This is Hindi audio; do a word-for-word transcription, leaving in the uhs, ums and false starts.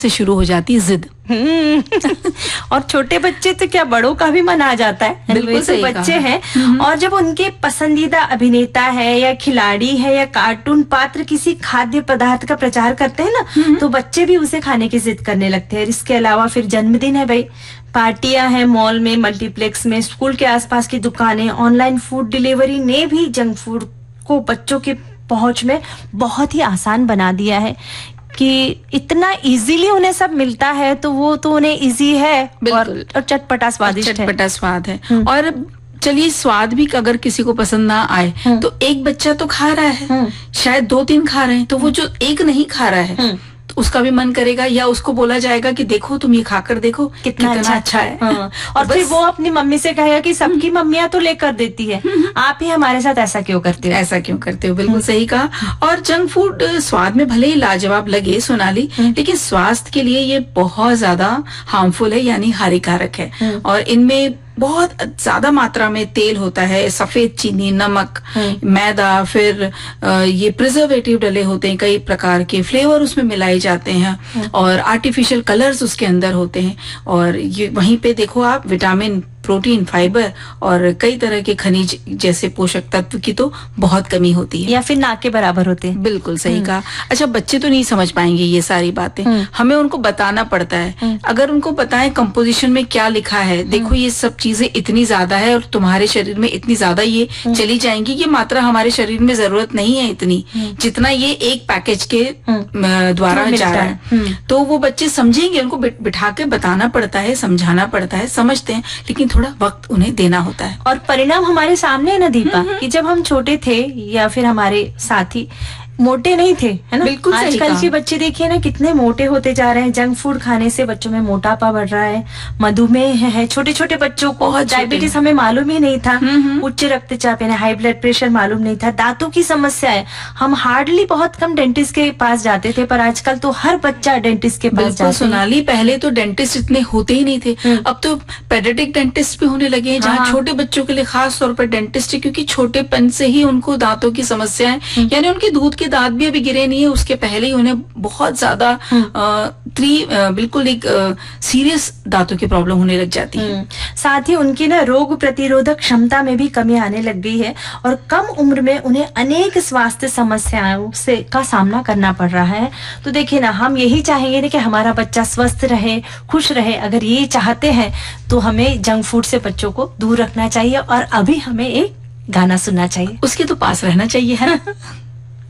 से शुरू हो जाती है जिद। और छोटे बच्चे तो क्या, बड़ों का भी मन आ जाता है। बिल्कुल सही कहा। बच्चे हैं और जब उनके पसंदीदा अभिनेता है या खिलाड़ी है या कार्टून पात्र किसी खाद्य पदार्थ का प्रचार करते हैं ना, तो बच्चे भी उसे खाने की जिद करने लगते हैं। इसके अलावा फिर जन्मदिन है भाई, पार्टियां हैं मॉल में, मल्टीप्लेक्स में, स्कूल के आसपास की दुकानें, ऑनलाइन फूड डिलीवरी ने भी जंक फूड को बच्चों के पहुंच में बहुत ही आसान बना दिया है कि इतना इजीली उन्हें सब मिलता है, तो वो तो उन्हें इजी है और, और चटपटा स्वादिष्ट है, चटपटा स्वाद है। और चलिए स्वाद भी अगर किसी को पसंद ना आए तो एक बच्चा तो खा रहा है, शायद दो तीन खा रहे हैं, तो वो जो एक नहीं खा रहा है तो उसका भी मन करेगा, या उसको बोला जाएगा कि देखो तुम ये खाकर देखो कितना, कितना अच्छा, अच्छा है। हाँ। और फिर वो अपनी मम्मी से कहेगा कि सबकी मम्मियां तो लेकर देती है, आप ही हमारे साथ ऐसा क्यों करते हो, ऐसा क्यों करते हो। बिल्कुल सही कहा। और जंक फूड स्वाद में भले ही लाजवाब लगे सोनाली, लेकिन स्वास्थ्य के लिए ये बहुत ज्यादा हार्मफुल है, यानी हानिकारक है। और इनमें बहुत ज्यादा मात्रा में तेल होता है, सफेद चीनी, नमक, मैदा, फिर ये प्रिजर्वेटिव डले होते हैं, कई प्रकार के फ्लेवर उसमें मिलाए जाते हैं और आर्टिफिशियल कलर्स उसके अंदर होते हैं। और ये वहीं पे देखो आप, विटामिन, प्रोटीन, फाइबर और कई तरह के खनिज जैसे पोषक तत्व की तो बहुत कमी होती है, या फिर ना के बराबर होते हैं। बिल्कुल सही कहा। अच्छा, बच्चे तो नहीं समझ पाएंगे ये सारी बातें, हमें उनको बताना पड़ता है। अगर उनको बताएं कंपोजिशन में क्या लिखा है, देखो ये सब चीजें इतनी ज्यादा है और तुम्हारे शरीर में इतनी ज्यादा ये चली जाएंगी, ये मात्रा हमारे शरीर में जरूरत नहीं है इतनी जितना ये एक पैकेज के द्वारा जा रहा है, तो वो बच्चे समझेंगे। उनको बिठा के बताना पड़ता है, समझाना पड़ता है, समझते हैं, लेकिन थोड़ा वक्त उन्हें देना होता है। और परिणाम हमारे सामने है ना दीपा, कि जब हम छोटे थे या फिर हमारे साथी मोटे नहीं थे, है ना, बिल्कुल आजकल के बच्चे देखिए ना कितने मोटे होते जा रहे हैं। जंक फूड खाने से बच्चों में मोटापा बढ़ रहा है, मधुमेह है, छोटे छोटे बच्चों को डायबिटीज हमें मालूम ही नहीं था, उच्च रक्तचाप यानी हाई ब्लड प्रेशर मालूम नहीं था, दांतों की समस्या है। हम हार्डली बहुत कम डेंटिस्ट के पास जाते थे, पर आजकल तो हर बच्चा डेंटिस्ट के पास जाता है। सोनाली, पहले तो डेंटिस्ट इतने होते ही नहीं थे, अब तो पेडियाट्रिक डेंटिस्ट भी होने लगे हैं, जहाँ छोटे बच्चों के लिए खास तौर पर डेंटिस्ट है, क्योंकि छोटेपन से ही उनको दांतों की समस्या है, यानी उनके दूध के दांत भी अभी गिरे नहीं है, उसके पहले ही उन्हें बहुत ज्यादा त्रि बिल्कुल एक सीरियस दांतों की प्रॉब्लम होने लग जाती है। साथ ही उनकी ना रोग प्रतिरोधक क्षमता में भी कमी आने लग गई है और कम उम्र में उन्हें अनेक स्वास्थ्य समस्याओं से का सामना करना पड़ रहा है। तो देखिए ना, हम यही चाहेंगे ना कि हमारा बच्चा स्वस्थ रहे, खुश रहे। अगर ये चाहते हैं तो हमें जंक फूड से बच्चों को दूर रखना चाहिए और अभी हमें एक गाना सुनना चाहिए, उसके तो पास रहना चाहिए, है ना।